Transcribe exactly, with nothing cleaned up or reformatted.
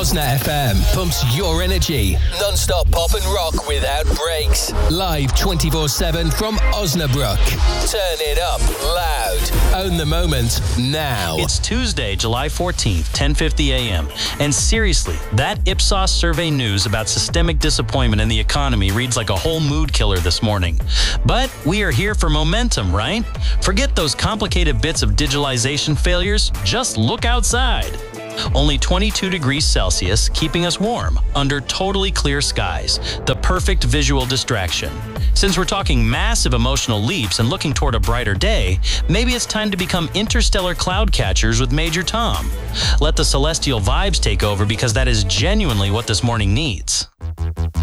Osna F M pumps your energy. Non-stop pop and rock without breaks. Live twenty-four seven from Osnabrück. Turn it up loud. Own the moment now. It's Tuesday, July fourteenth, ten fifty a.m. And seriously, that Ipsos survey news about systemic disappointment in the economy reads like a whole mood killer this morning. But we are here for momentum, right? Forget those complicated bits of digitalization failures. Just look outside. Only twenty-two degrees Celsius, keeping us warm, under totally clear skies. The perfect visual distraction. Since we're talking massive emotional leaps and looking toward a brighter day, maybe it's time to become interstellar cloud catchers with Major Tom. Let the celestial vibes take over, because that is genuinely what this morning needs.